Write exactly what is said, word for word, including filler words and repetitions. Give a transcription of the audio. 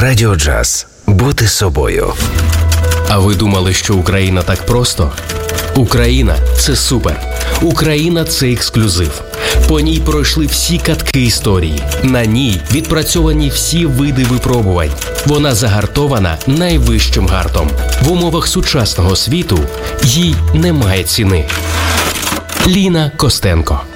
Радіо Джаз. Бути собою. А ви думали, що Україна так просто? Україна – це супер. Україна – це ексклюзив. По ній пройшли всі катки історії. На ній відпрацьовані всі види випробувань. Вона загартована найвищим гартом. В умовах сучасного світу їй немає ціни. Ліна Костенко.